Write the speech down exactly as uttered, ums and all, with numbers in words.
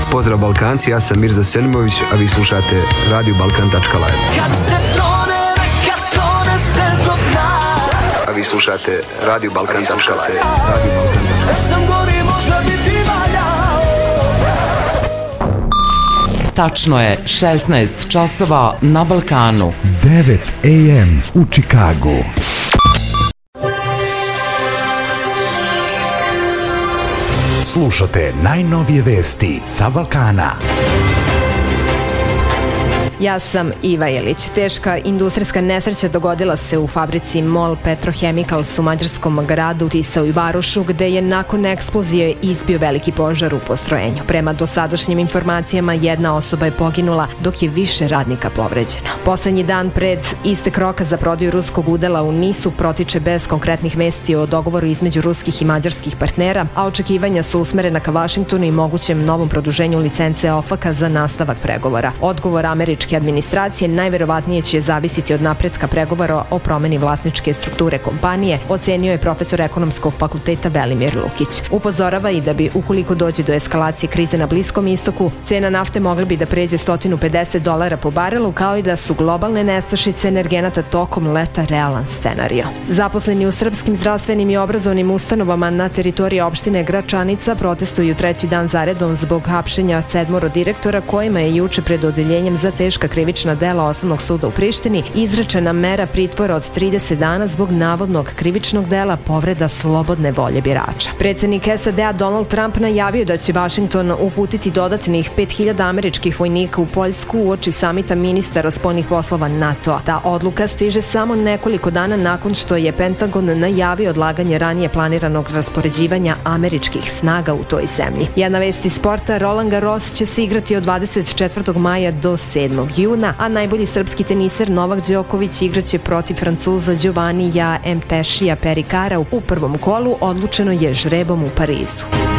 Pozdrav Balkanci, ja sam Mirza Selimović, a vi slušate radio balkan tačka live. Kad se tone, kad tone se do dna. A vi slušate radio balkan tačka live. Radio balkan tačka live. Ja sam gori, možda bi ti valjao. Tačno je šesnaest časova na Balkanu. devet a m u Čikagu. Slušate najnovije vesti sa Balkana. Ja sam Iva Jelić. Teška industrijska nesreća dogodila se u fabrici MOL Petrochemicals u mađarskom gradu Tisau i Varošu, gde je nakon eksplozije izbio veliki požar u postrojenju. Prema dosadašnjim informacijama, jedna osoba je poginula, dok je više radnika povređeno. Poslednji dan pred istek roka za prodaju ruskog udela u NIS-u protiče bez konkretnih vesti o dogovoru između ruskih i mađarskih partnera, a očekivanja su usmerena ka Vašingtonu i mogućem novom produženju licence OFAC-a za nastavak pregovora. Odgovor američke administracije najverovatnije će zavisiti od napretka pregovora o promeni vlasničke strukture kompanije, ocenio je profesor ekonomskog fakulteta Velimir Lukić. Upozorava i da bi, ukoliko dođe do eskalacije krize na Bliskom istoku, cena nafte mogla bi da pređe sto pedeset dolara po barelu, kao i da su globalne nestašice energenata tokom leta realan scenario. Zaposleni u srpskim zdravstvenim i obrazovnim ustanovama na teritoriji opštine Gračanica protestuju treći dan zaredom zbog hapšenja sedmoro direktora kojima je juče pred odeljenjem za teška krivična dela Osnovnog suda u Prištini izrečena mera pritvora od trideset dana zbog navodnog krivičnog dela povreda slobodne volje birača. Predsednik S A D-a Donald Trump najavio da će Vašington uputiti dodatnih pet hiljada američkih vojnika u Poljsku uoči samita ministara spoljnih poslova NATO-a. Ta odluka stiže samo nekoliko dana nakon što je Pentagon najavio odlaganje ranije planiranog raspoređivanja američkih snaga u toj zemlji. Jedna vest iz sporta, Roland Garros će se igrati od dvadeset četvrtog maja do sedmog juna, a najbolji srpski teniser Novak Đoković igraće protiv Francuza Giovannija Mtešija Perikara u prvom kolu, odlučeno je žrebom u Parizu.